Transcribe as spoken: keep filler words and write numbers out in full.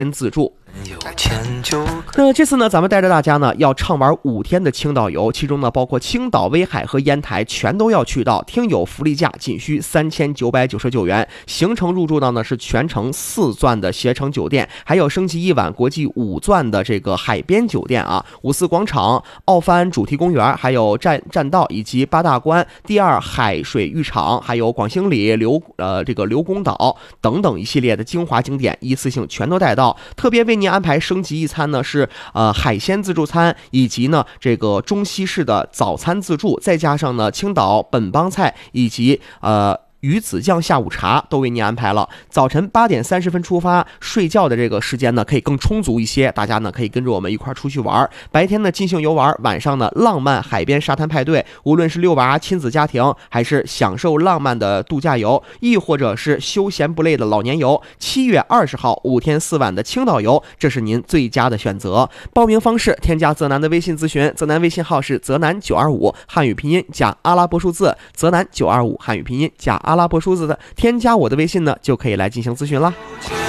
自助。那这次呢，咱们带着大家呢要畅玩五天的青岛游，其中呢包括青岛、威海和烟台全都要去到，听友福利价仅需三千九百九十九元，行程入住到呢是全程四钻的携程酒店，还有升级一晚国际五钻的这个海边酒店啊，五四广场、奥帆主题公园，还有栈栈道以及八大关、第二海水浴场，还有广兴里、刘呃这个刘公岛等等一系列的精华景点，一次性全都带到。特别为您安排升级一餐呢是呃海鲜自助餐，以及呢这个中西式的早餐自助，再加上呢青岛本帮菜以及呃鱼子酱下午茶都为您安排了。早晨八点三十分出发，睡觉的这个时间呢可以更充足一些，大家呢可以跟着我们一块出去玩。白天呢尽兴游玩，晚上呢浪漫海边沙滩派对，无论是遛娃亲子家庭，还是享受浪漫的度假游，亦或者是休闲不累的老年游，七月二十号五天四晚的青岛游，这是您最佳的选择。报名方式：添加泽南的微信咨询，泽南微信号是泽南九二五，汉语拼音加阿拉伯数字，泽南九二五汉语拼音加阿拉伯数字的，添加我的微信呢就可以来进行咨询啦。